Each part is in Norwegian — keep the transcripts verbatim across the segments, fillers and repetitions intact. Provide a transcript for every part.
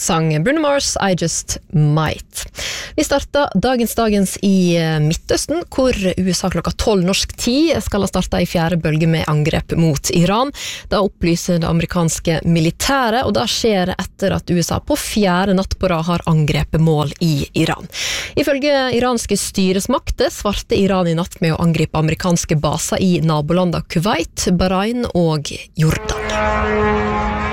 sang Bruno Mars, I Just Might. Vi starter dagens dagens i Midtøsten, hvor U S A klokka tolv norsk tid skal ha startet i fjerde bølge med angrep mot Iran. Da opplyser det amerikanske militæret, og det skjer etter at U S A på fjerde natt på rad har angrepet mål i Iran. Ifølge iranske styresmakter svarte Iran i natt med å angripe amerikanske baser i nabolanda Kuwait, Bahrain og Jordan.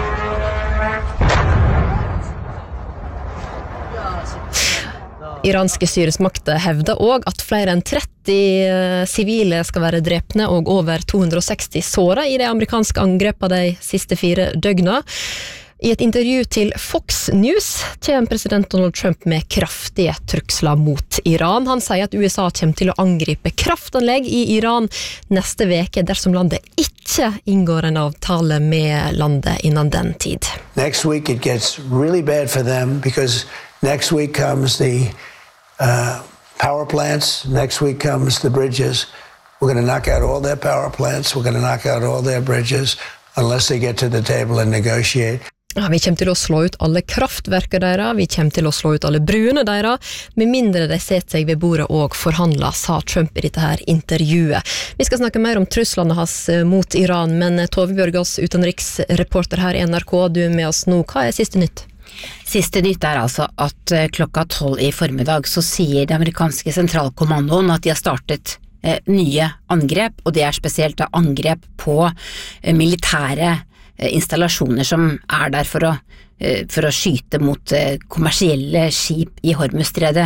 Iranske styresmakter hevder også at flere enn tretti sivile skal være drepne og over to hundre og seksti såret i de amerikanske angrepene de siste fire døgna. I et intervju til Fox News kommer president Donald Trump med kraftige truksler mot Iran. Han sier at U S A kommer til å angripe kraftanlegg i Iran neste veke dersom landet ikke inngår en avtale med landet innan den tid. Next week it gets really bad for them because next week comes the uh, power plants, next week comes the bridges. We're going to knock out all their power plants, we're going to knock out all their bridges unless they get to the table and negotiate. Ja, vi kommer til å slå ut alle kraftverker deres, vi kommer til å slå ut alle bruene deres, med mindre de setter seg ved bordet og forhandler, sa Trump i dette her intervjuet. Vi skal snakke mer om truslene hans mot Iran, men Tove Bjørgaas, utenriksreporter her i N R K, du er med oss nå. Hva er siste nytt? Siste nytt er altså at klokka tolv i formiddag så sier det amerikanske sentralkommandoen at de har startet eh, nye angrep, og det er spesielt da angrep på eh, militære installasjoner som er der for å, for å skyte mot kommersielle skip i Hormuzstredet,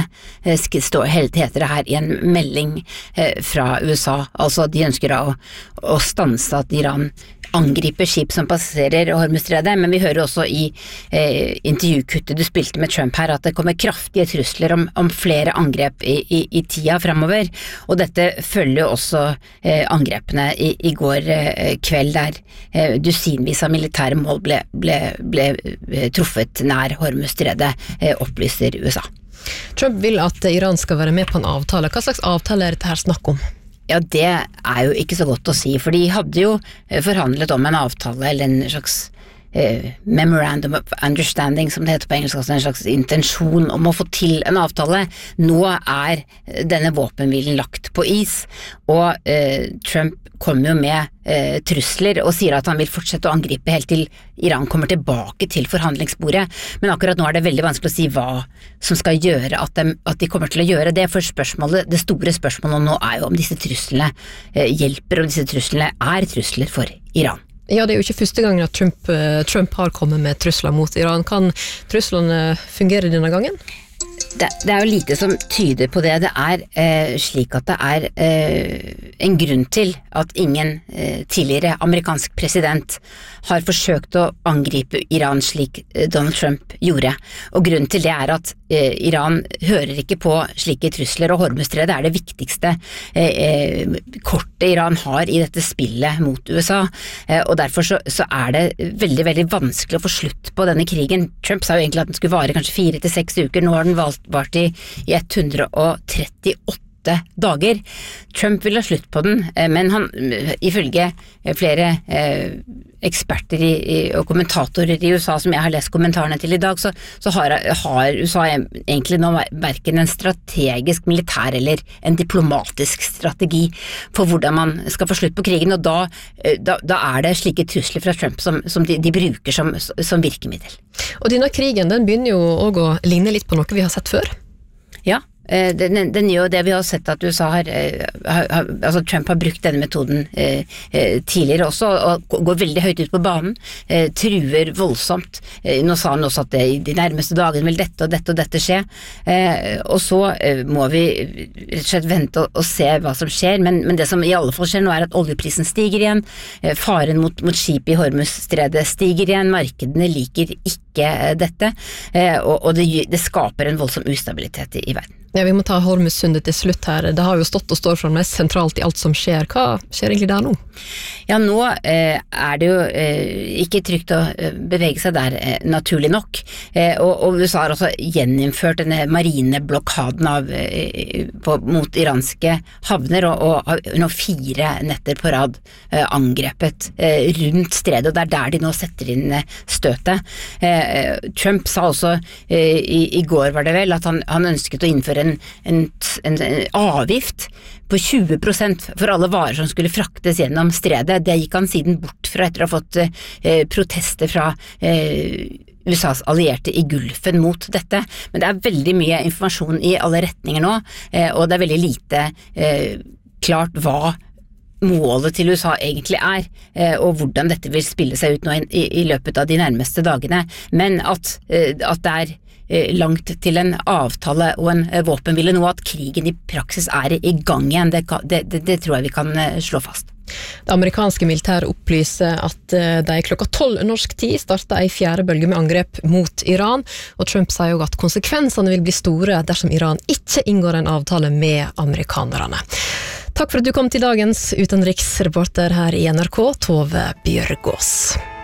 heter det her i en melding fra U S A. Altså de ønsker da å, å stanse at Iran angriper skip som passerer Hormuzstredet, men vi hører også i eh, intervjukuttet du spilte med Trump her at det kommer kraftige trusler om, om flere angrep i, i, i tida fremover, og dette følger også eh, angrepene i, i går eh, kveld der eh, dusinvis av militære mål ble, ble, ble eh, truffet nær Hormuzstredet, eh, opplyser U S A. Trump vil at Iran skal være med på en avtale. Hva slags avtale er dette her snakk om? Ja, det er jo ikke så godt å si, for de hadde jo forhandlet om en avtale, eller en slags eh, memorandum of understanding, som det heter på engelsk, altså en slags intensjon om å få til en avtale. Nå er denne våpenhvilen lagt på is, og eh, Trump kommer jo med eh, trusler og sier at han vil fortsette å angripe helt til Iran kommer tilbake til forhandlingsbordet, men akkurat nå er det veldig vanskelig å si hva som skal gjøre at de, at de kommer til å gjøre det, for spørsmålet, det store spørsmålet nå er jo om disse truslene eh, hjelper, om disse truslene er trusler for Iran. Ja, det er jo ikke første gangen at Trump, Trump har kommet med trusler mot Iran. Kan truslene fungere denne gangen? Det, det er jo lite som tyder på det. Det er eh, slik at det er eh, en grunn til at ingen eh, tidligere amerikansk president har forsøkt å angripe Iran slik eh, Donald Trump gjorde. Og grunnen til det er at eh, Iran hører ikke på slike trusler, og Hormuzstredet er det viktigste eh, eh, kortet Iran har i dette spillet mot U S A. Eh, og derfor så, så er det veldig, veldig vanskelig å få slutt på denne krigen. Trump sa jo egentlig at den skulle vare kanskje fire til seks uker. Nå har den valgt vart i, i ett hundre og trettiåtte dager. Trump vil ha slutt på den, men han, ifølge flere eh, eksperter i, i, og kommentatorer i U S A som jeg har lest kommentarene til i dag, så, så har, har U S A egentlig nå hverken en strategisk militær eller en diplomatisk strategi for hvordan man skal få slutt på krigen, og da, da, da er det slike trusler fra Trump som, som de, de bruker som, som virkemiddel. Og denne krigen, den begynner jo også å ligne litt på noe vi har sett før. Ja, den, den gjør det. Vi har sett at U S A har, har, altså Trump har brukt denne metoden eh, tidligere også, og går veldig høyt ut på banen, eh, truer voldsomt. Eh, nå sa han også at det, i de nærmeste dagene vil dette og dette og dette skje, eh, og så eh, må vi rett og slett vente og, og se hva som skjer, men, men det som i alle fall skjer nå er at oljeprisen stiger igjen, eh, faren mot, mot skip i Hormuzstredet stiger igjen, markedene liker ikke eh, dette, eh, og, og det, det skaper en voldsom ustabilitet i, i verden. Ja, vi må ta Hormuzsundet til slutt her. Det har jo stått og står for mest sentralt i alt som skjer. Hva skjer egentlig der nå? Ja, nå eh, er det jo eh, ikke trygt å bevege seg der, eh, naturlig nok. Eh, og, og U S A har også gjeninnført denne marine blokaden av, eh, på, mot iranske havner, og, og har nå fire netter på rad eh, angrepet eh, rundt stredet, og det er der de nå setter inn eh, støtet. Eh, Trump sa også eh, i, i går, var det vel, at han, han ønsket å innføre En, en, en, en avgift på tjue prosent for alle varer som skulle fraktes gjennom stredet. Det gikk han siden bort fra etter å ha fått eh, protester fra eh, U S A's allierte i Gulfen mot dette. Men det er veldig mye informasjon i alle retninger nå, eh, og det er veldig lite eh, klart hva målet til U S A egentlig er, eh, og hvordan dette vil spille seg ut nå i, i løpet av de nærmeste dagene. Men at, eh, at det er langt til en avtale og en våpenhvile nå, at krigen i praksis er i gang igjen, det, det, det, det tror jeg vi kan slå fast. Det amerikanske militæret opplyser at de klokka tolv norsk tid startet en fjerde bølge med angrep mot Iran, og Trump sier jo at konsekvensene vil bli store dersom Iran ikke inngår en avtale med amerikanerne. Takk for at du kom til dagens utenriksreporter her i N R K, Tove Bjørgås.